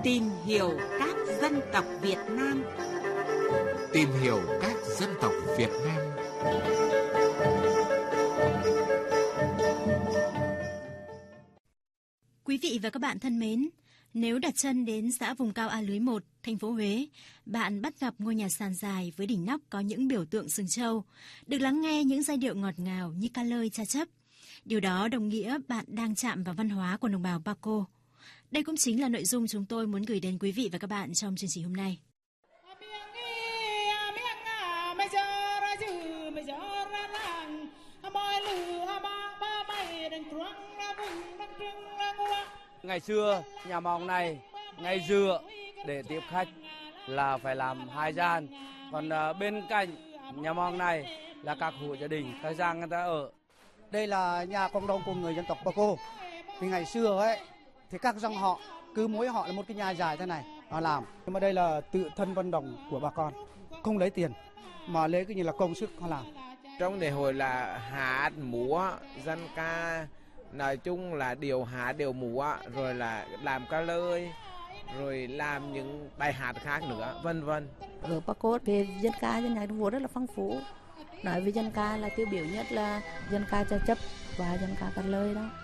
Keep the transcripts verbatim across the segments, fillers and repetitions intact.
Tìm hiểu các dân tộc Việt Nam. Tìm hiểu các dân tộc Việt Nam. Quý vị và các bạn thân mến, nếu đặt chân đến xã vùng cao A Lưới một, thành phố Huế, bạn bắt gặp ngôi nhà sàn dài với đỉnh nóc có những biểu tượng sừng trâu, được lắng nghe những giai điệu ngọt ngào như ca lơi cha chấp. Điều đó đồng nghĩa bạn đang chạm vào văn hóa của đồng bào Paco. Đây cũng chính là nội dung chúng tôi muốn gửi đến quý vị và các bạn trong chương trình hôm nay. Ngày xưa, nhà mòng này, ngày dựa để tiếp khách là phải làm hai gian. Còn uh, bên cạnh nhà mòng này là các hộ gia đình, các gian người ta ở. Đây là nhà cộng đồng của người dân tộc Paco. Thì ngày xưa ấy, thì các dòng họ, cứ mỗi họ là một cái nhà dài thế này, họ làm. Nhưng mà đây là tự thân vận động của bà con, không lấy tiền, mà lấy cái như là công sức họ làm. Trong lễ hội là hát, múa, dân ca, nói chung là điều hát, điều múa, rồi là làm ca lơi, rồi làm những bài hát khác nữa, vân vân. Ở Paco về dân ca dân nhạc Trung Quốc rất là phong phú. Nói về dân ca là tiêu biểu nhất là dân ca cha chấp và dân ca ca lơi đó.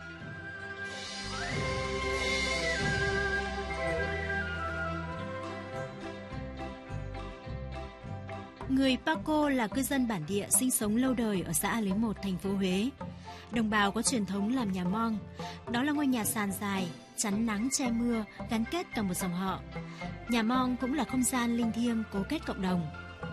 Người Paco là cư dân bản địa sinh sống lâu đời ở xã A Lưới một, thành phố Huế. Đồng bào có truyền thống làm nhà mong. Đó là ngôi nhà sàn dài, chắn nắng che mưa, gắn kết cả một dòng họ. Nhà mong cũng là không gian linh thiêng cố kết cộng đồng.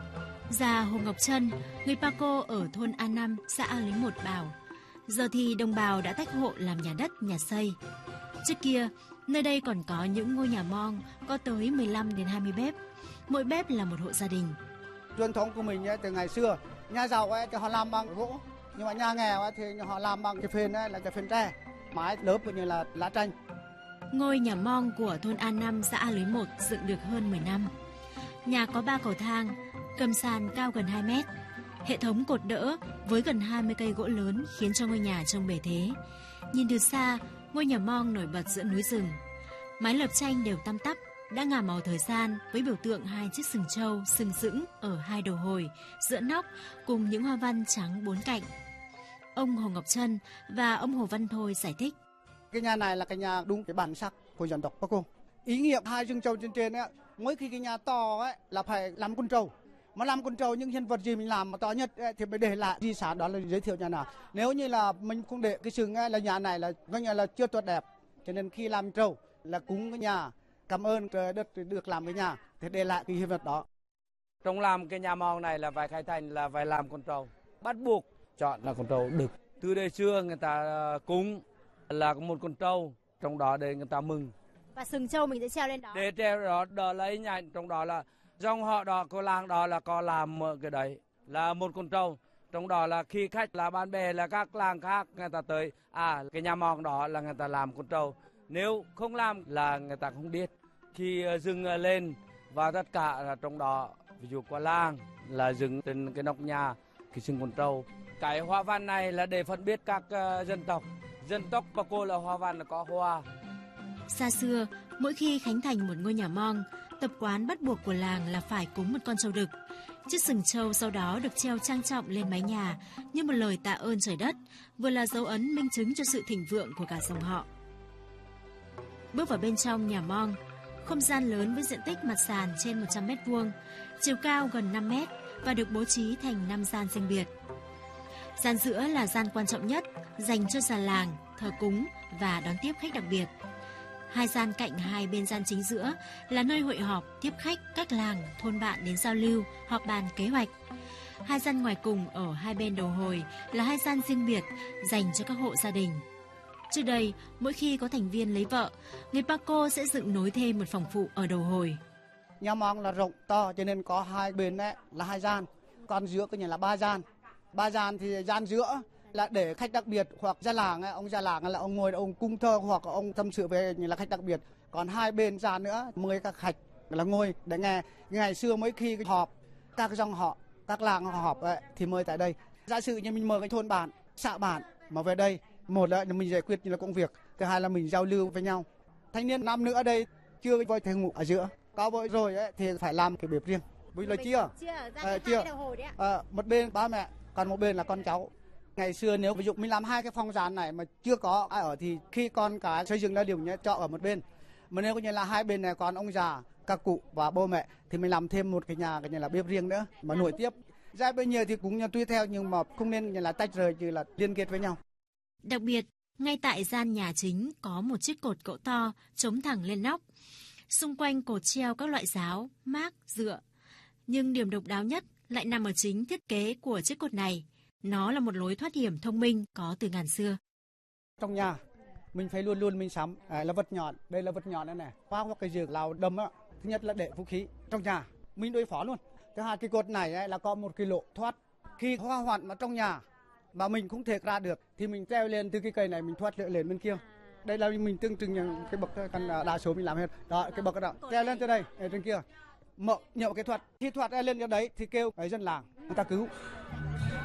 Già Hồ Ngọc Trân, người Paco ở thôn A năm, xã A Lưới một bảo, giờ thì đồng bào đã tách hộ làm nhà đất, nhà xây. Trước kia, nơi đây còn có những ngôi nhà mong có tới mười lăm đến hai mươi bếp. Mỗi bếp là một hộ gia đình. Truyền thống của mình ấy, từ ngày xưa, nhà giàu ấy, thì họ làm bằng gỗ, nhưng mà nhà nghèo ấy, thì họ làm bằng cái phên ấy, là cái phên tre, mái lớp như là lá tranh. Ngôi nhà mong của thôn A năm, xã A Lưới một dựng được hơn mười năm. Nhà có ba cầu thang, cầm sàn cao gần hai mét. Hệ thống cột đỡ với gần hai mươi cây gỗ lớn khiến cho ngôi nhà trông bề thế. Nhìn từ xa, ngôi nhà mong nổi bật giữa núi rừng. Mái lợp tranh đều tăm tắp, đã ngả màu thời gian với biểu tượng hai chiếc sừng trâu sừng sững ở hai đầu hồi, giữa nóc cùng những hoa văn trắng bốn cạnh. Ông Hồ Ngọc Trân và ông Hồ Văn Thôi giải thích. Cái nhà này là cái nhà đúng cái bản sắc của dân tộc Paco. Ý nghĩa hai rừng trâu trên trên ấy, mỗi khi cái nhà to ấy là phải làm con trâu. Mà làm con trâu những nhân vật gì mình làm mà to nhất ấy, thì phải để lại di sản, đó là giới thiệu nhà nào. Nếu như là mình không để cái sừng ấy, là nhà này là coi như là chưa tốt đẹp. Cho nên khi làm trâu là cúng cái nhà, cảm ơn trời đất được làm cái nhà, thì để lại cái hiện vật đó. Trong làm cái nhà mong này là phải khai thành là phải làm con trâu. Bắt buộc chọn là con trâu đực. Từ đời xưa người ta cúng là một con trâu, trong đó để người ta mừng. Và sừng trâu mình sẽ treo lên đó. Để treo đó, đó lấy nhành, trong đó là dòng họ đó, có làng đó là có làm cái đấy, là một con trâu. Trong đó là khi khách là bạn bè là các làng khác người ta tới, à cái nhà mong đó là người ta làm con trâu. Nếu không làm là người ta không biết. Khi dừng lên và tất cả là trong đó, ví dụ qua làng là dừng trên cái nóc nhà, cái sừng con trâu. Cái hoa văn này là để phân biết các uh, dân tộc. Dân tộc Paco là hoa văn là có hoa. Xa xưa, mỗi khi khánh thành một ngôi nhà mong, tập quán bắt buộc của làng là phải cúng một con trâu đực. Chiếc sừng trâu sau đó được treo trang trọng lên mái nhà như một lời tạ ơn trời đất, vừa là dấu ấn minh chứng cho sự thịnh vượng của cả dòng họ. Bước vào bên trong nhà mong, không gian lớn với diện tích mặt sàn trên một trăm mét vuông, chiều cao gần năm mét và được bố trí thành năm gian riêng biệt. Gian giữa là gian quan trọng nhất, dành cho già làng, thờ cúng và đón tiếp khách đặc biệt. Hai gian cạnh hai bên gian chính giữa là nơi hội họp, tiếp khách các làng, thôn bạn đến giao lưu, họp bàn kế hoạch. Hai gian ngoài cùng ở hai bên đầu hồi là hai gian riêng biệt dành cho các hộ gia đình. Trước đây, mỗi khi có thành viên lấy vợ, người Paco sẽ dựng nối thêm một phòng phụ ở đầu hồi. Nhà mong là rộng to cho nên có hai bên ấy là hai gian, còn giữa cái nhà là ba gian. Ba gian thì gian giữa là để khách đặc biệt hoặc gia làng ấy, ông gia làng là ông ngồi ông cung thơ hoặc ông tâm sự về như là khách đặc biệt. Còn hai bên gian nữa mời các khách là ngồi để nghe. Ngày xưa mấy khi họp các dòng họ, các làng họ họp ấy, thì mời tại đây. Giả sử như mình mời cái thôn bản, xã bản mà về đây, một là mình giải quyết như là công việc, thứ hai là mình giao lưu với nhau. Thanh niên nam nữ ở đây chưa vơi thì ngủ ở giữa. Có vơi rồi ấy, thì phải làm cái bếp riêng. Vì là chia, à, chia. À, một bên ba mẹ, còn một bên là con cháu. Ngày xưa nếu ví dụ mình làm hai cái phòng giàn này mà chưa có ai ở thì khi con cái xây dựng ra điều nhé trọ ở một bên. Mà nếu như là hai bên này còn ông già, các cụ và bố mẹ thì mình làm thêm một cái nhà cái nhà là bếp riêng nữa mà nổi tiếp. Giai bây giờ thì cũng tùy theo nhưng mà không nên là tách rời chỉ là liên kết với nhau. Đặc biệt, ngay tại gian nhà chính có một chiếc cột gỗ to chống thẳng lên nóc. Xung quanh cột treo các loại giáo, mác, dựa. Nhưng điểm độc đáo nhất lại nằm ở chính thiết kế của chiếc cột này. Nó là một lối thoát hiểm thông minh có từ ngàn xưa. Trong nhà mình phải luôn luôn mình sắm à, là vật nhọn, đây là vật nhọn đây này, khoa hoặc cái dược lào đâm á. Thứ nhất là để vũ khí trong nhà mình đối phó luôn. Thứ hai cái cột này ấy, là có một cái lỗ thoát khi hỏa hoạn mà trong nhà mà mình không thể ra được thì mình treo lên từ cái cây này mình thoát lên bên kia. Đây là mình tương trưng cái bậc căn đa số mình làm hết. Đó cái bậc đó treo lên từ đây ở trên kia. Mở nhậu cái thoát khi thoát lên đến đấy thì kêu ấy dân làng người ta cứu.